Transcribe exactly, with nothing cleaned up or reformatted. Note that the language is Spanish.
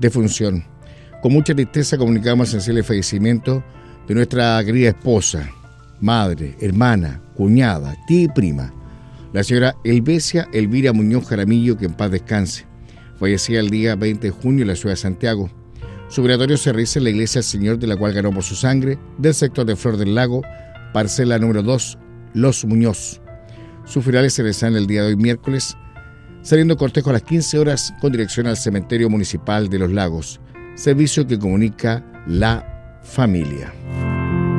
defunción. Con mucha tristeza comunicamos el sensible fallecimiento de nuestra querida esposa, madre, hermana, cuñada, tía y prima, la señora Elvesia Elvira Muñoz Jaramillo, que en paz descanse. Fallecía el día veinte de junio en la ciudad de Santiago. Su velatorio se realiza en la iglesia del Señor, de la cual ganó por su sangre, del sector de Flor del Lago, parcela número dos, Los Muñoz. Sus funerales se realizarán el día de hoy, miércoles, saliendo cortejo a las quince horas con dirección al cementerio municipal de Los Lagos, servicio que comunica la familia.